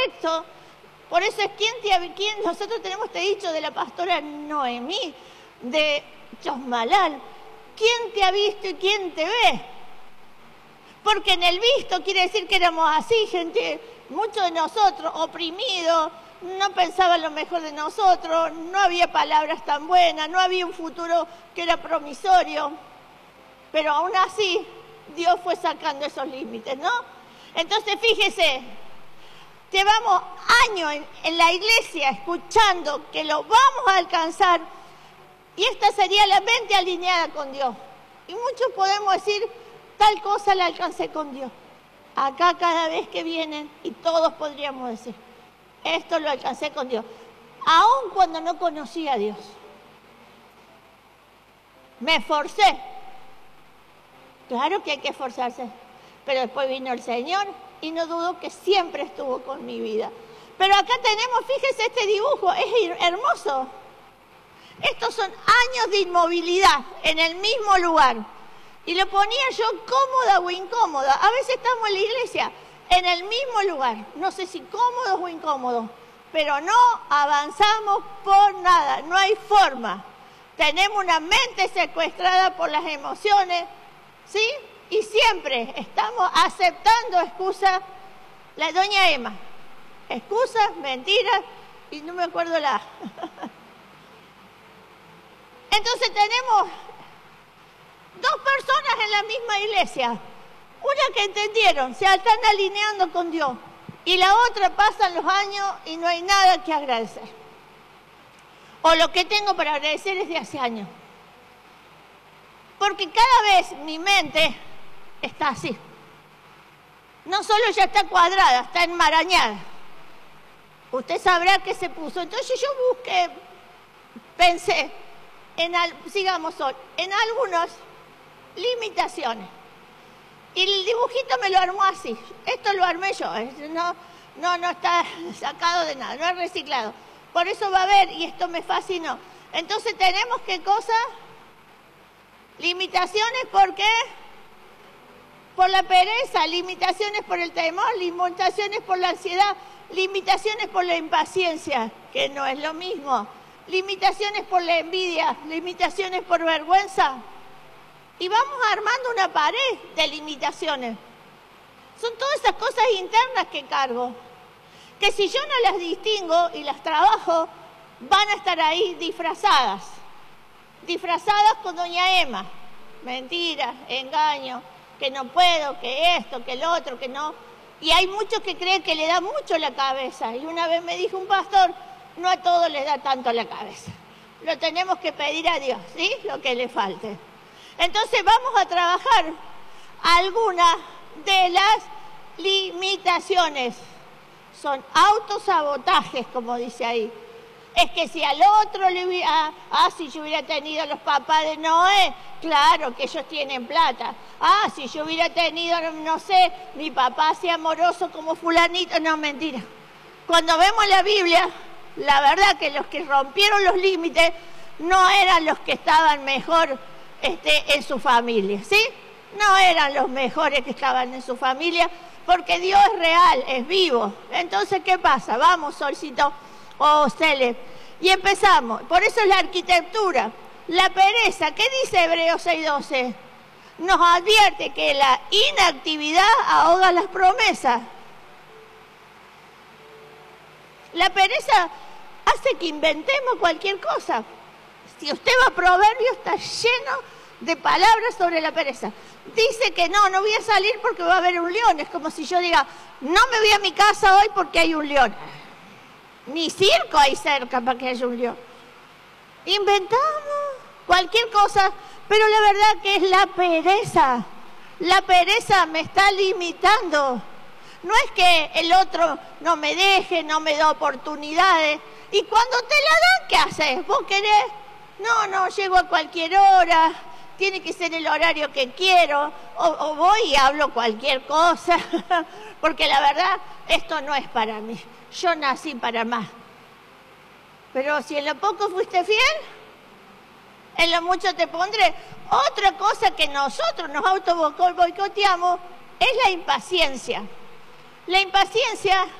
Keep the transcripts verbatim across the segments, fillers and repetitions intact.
correcto. Por eso es quien, te, quien nosotros tenemos este dicho de la pastora Noemí, de Chosmalal. ¿Quién te ha visto y quién te ve? Porque en el visto quiere decir que éramos así, gente, muchos de nosotros oprimidos, no pensaban lo mejor de nosotros, no había palabras tan buenas, no había un futuro que era promisorio, pero aún así Dios fue sacando esos límites, ¿no? Entonces fíjese, llevamos años en, en la iglesia escuchando que lo vamos a alcanzar y esta sería la mente alineada con Dios. Y muchos podemos decir, tal cosa la alcancé con Dios. Acá cada vez que vienen, y todos podríamos decir, esto lo alcancé con Dios. Aun cuando no conocía a Dios. Me esforcé. Claro que hay que esforzarse. Pero después vino el Señor y no dudo que siempre estuvo con mi vida. Pero acá tenemos, fíjese este dibujo, es hermoso. Estos son años de inmovilidad en el mismo lugar. Y lo ponía yo cómoda o incómoda. A veces estamos en la iglesia, en el mismo lugar. No sé si cómodos o incómodos, pero no avanzamos por nada, no hay forma. Tenemos una mente secuestrada por las emociones, ¿sí? Y siempre estamos aceptando excusas. La doña Emma, excusas, mentiras, y no me acuerdo la... Entonces tenemos dos personas en la misma iglesia. Una que entendieron, se están alineando con Dios. Y la otra pasan los años y no hay nada que agradecer. O lo que tengo para agradecer es de hace años. Porque cada vez mi mente está así. No solo ya está cuadrada, está enmarañada. Usted sabrá qué se puso. Entonces yo busqué, pensé, en al, sigamos hoy, en algunas limitaciones. Y el dibujito me lo armó así. Esto lo armé yo, no, no, no está sacado de nada, no es reciclado. Por eso va a ver, y esto me fascinó. Entonces tenemos qué cosa, limitaciones, ¿por qué? Por la pereza, limitaciones por el temor, limitaciones por la ansiedad, limitaciones por la impaciencia, que no es lo mismo, limitaciones por la envidia, limitaciones por vergüenza. Y vamos armando una pared de limitaciones. Son todas esas cosas internas que cargo, que si yo no las distingo y las trabajo, van a estar ahí disfrazadas. Disfrazadas con doña Emma. Mentiras, engaño, que no puedo, que esto, que lo otro, que no. Y hay muchos que creen que le da mucho la cabeza. Y una vez me dijo un pastor, no a todos les da tanto la cabeza. Lo tenemos que pedir a Dios, ¿sí? Lo que le falte. Entonces vamos a trabajar algunas de las limitaciones. Son autosabotajes, como dice ahí. Es que si al otro le hubiera... Ah, si yo hubiera tenido los papás de Noé, claro que ellos tienen plata. Ah, si yo hubiera tenido, no sé, mi papá así amoroso como fulanito. No, mentira. Cuando vemos la Biblia, la verdad que los que rompieron los límites no eran los que estaban mejor este, en su familia, ¿sí? No eran los mejores que estaban en su familia, porque Dios es real, es vivo. Entonces, ¿qué pasa? Vamos, Solcito, o Cele, y empezamos. Por eso es la arquitectura. La pereza, ¿qué dice Hebreos seis doce? Nos advierte que la inactividad ahoga las promesas. La pereza hace que inventemos cualquier cosa. Si usted va a Proverbios, está lleno de palabras sobre la pereza. Dice que no, no voy a salir porque va a haber un león. Es como si yo diga, no me voy a mi casa hoy porque hay un león. Ni circo hay cerca para que haya un león. Inventamos cualquier cosa, pero la verdad que es la pereza. La pereza me está limitando. No es que el otro no me deje, no me da oportunidades. Y cuando te la dan, ¿qué haces? ¿Vos querés? No, no, llego a cualquier hora, tiene que ser el horario que quiero, o, o voy y hablo cualquier cosa, porque la verdad, esto no es para mí. Yo nací para más. Pero si en lo poco fuiste fiel, en lo mucho te pondré. Otra cosa que nosotros nos auto boicoteamos es la impaciencia. La impaciencia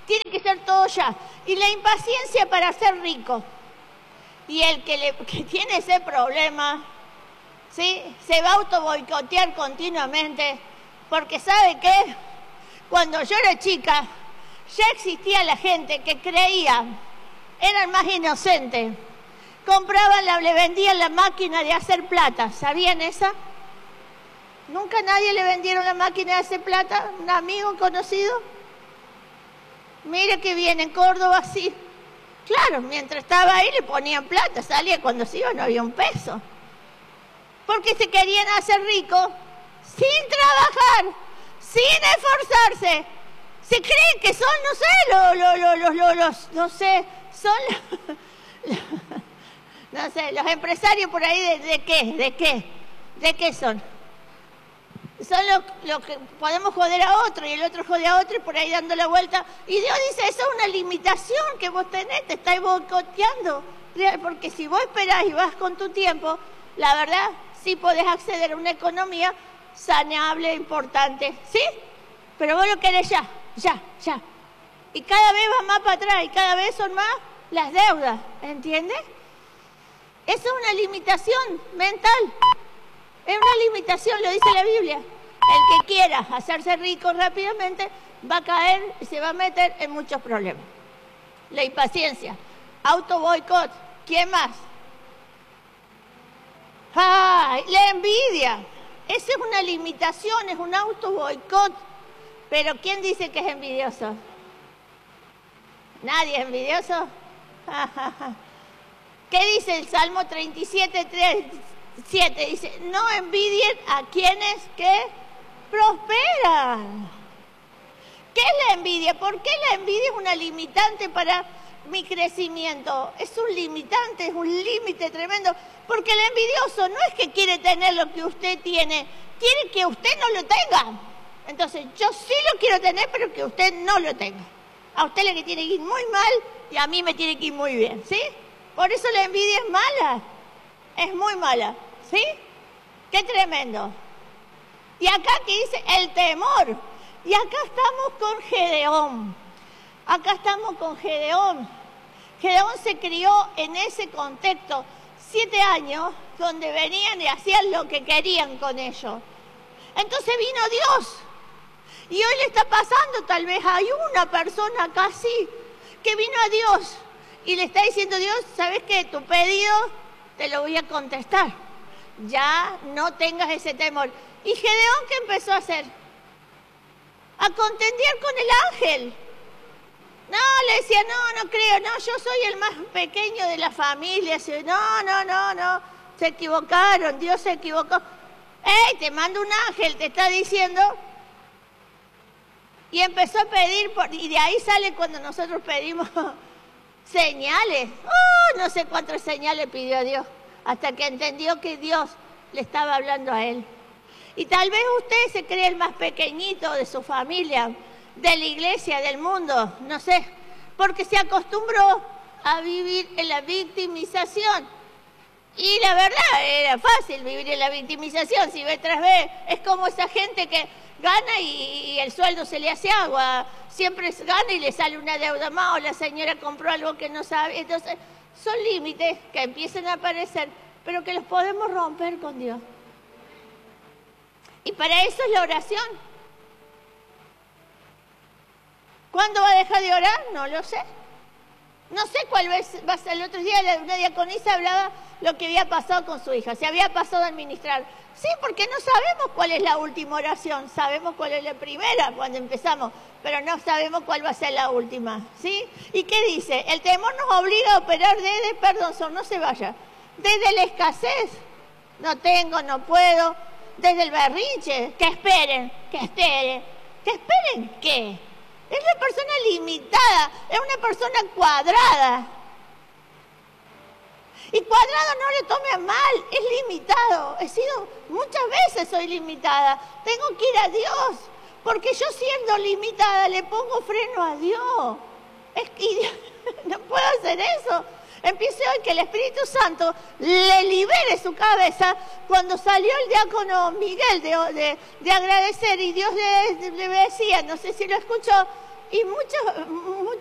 tiene que ser todo ya. Y la impaciencia para ser rico. Y el que, le, que tiene ese problema, ¿sí?, se va a auto boicotear continuamente, porque ¿sabe qué? Cuando yo era chica, ya existía la gente que creía, eran más inocentes, compraban, la, le vendían la máquina de hacer plata. ¿Sabían esa? ¿Nunca a nadie le vendieron la máquina de hacer plata? ¿Un amigo conocido? Mire que viene en Córdoba, sí. Claro, mientras estaba ahí le ponían plata, salía, cuando se iba no había un peso. Porque se querían hacer ricos sin trabajar, sin esforzarse. Se creen que son, no sé, los, los, los, los, los no sé, son los, no sé, los empresarios por ahí, de, ¿de qué? ¿De qué? ¿De qué son? Son los lo que podemos joder a otro, y el otro jode a otro, y por ahí dando la vuelta. Y Dios dice, eso es una limitación que vos tenés, te estáis boicoteando. Porque si vos esperás y vas con tu tiempo, la verdad, sí podés acceder a una economía saneable, importante, ¿sí? Pero vos lo querés ya, ya, ya. Y cada vez va más para atrás, y cada vez son más las deudas, ¿entiendes? Eso es una limitación mental. Es una limitación, lo dice la Biblia. El que quiera hacerse rico rápidamente va a caer y se va a meter en muchos problemas. La impaciencia, auto boicot, ¿quién más? ¡Ay! La envidia. Esa es una limitación, es un auto boicot. Pero ¿quién dice que es envidioso? ¿Nadie es envidioso? ¿Qué dice el Salmo treinta y siete, tres? siete dice, no envidien a quienes que prosperan. ¿Qué es la envidia? ¿Por qué la envidia es una limitante para mi crecimiento? Es un limitante, es un límite tremendo. Porque el envidioso no es que quiere tener lo que usted tiene, quiere que usted no lo tenga. Entonces, yo sí lo quiero tener, pero que usted no lo tenga. A usted le tiene que ir muy mal y a mí me tiene que ir muy bien, ¿sí? Por eso la envidia es mala. Es muy mala, ¿sí? Qué tremendo. Y acá que dice el temor. Y acá estamos con Gedeón. Acá estamos con Gedeón. Gedeón se crió en ese contexto. Siete años donde venían y hacían lo que querían con ellos. Entonces vino Dios. Y hoy le está pasando, tal vez hay una persona acá así, que vino a Dios y le está diciendo, Dios, ¿sabes qué? Tu pedido te lo voy a contestar. Ya no tengas ese temor. ¿Y Gedeón qué empezó a hacer? A contender con el ángel. No, le decía, no, no creo, no, yo soy el más pequeño de la familia. No, no, no, no, se equivocaron, Dios se equivocó. ¡Ey, te manda un ángel, te está diciendo! Y empezó a pedir, por, y de ahí sale cuando nosotros pedimos señales. ¡Oh! No sé cuántas señales pidió a Dios, hasta que entendió que Dios le estaba hablando a él. Y tal vez usted se cree el más pequeñito de su familia, de la iglesia, del mundo, no sé, porque se acostumbró a vivir en la victimización. Y la verdad, era fácil vivir en la victimización, si ve tras ve, es como esa gente que gana y, y el sueldo se le hace agua, siempre gana y le sale una deuda más, o la señora compró algo que no sabe. Entonces, son límites que empiezan a aparecer, pero que los podemos romper con Dios. Y para eso es la oración. ¿Cuándo va a dejar de orar? No lo sé. No sé cuál va a ser. El otro día una diaconisa hablaba lo que había pasado con su hija. Se había pasado a administrar. Sí, porque no sabemos cuál es la última oración. Sabemos cuál es la primera cuando empezamos, pero no sabemos cuál va a ser la última. ¿Sí? ¿Y qué dice? El temor nos obliga a operar desde, perdón, son, no se vaya, desde la escasez. No tengo, no puedo. Desde el berrinche. Que esperen, que esperen. ¿Que esperen qué? Es una persona limitada, es una persona cuadrada. Y cuadrado no le tome a mal, es limitado. He sido, muchas veces soy limitada. Tengo que ir a Dios, porque yo siendo limitada le pongo freno a Dios. Es que no puedo hacer eso. Empiece hoy que el Espíritu Santo le libere su cabeza. Cuando salió el diácono Miguel de, de, de agradecer y Dios le, le decía, no sé si lo escuchó, y muchos,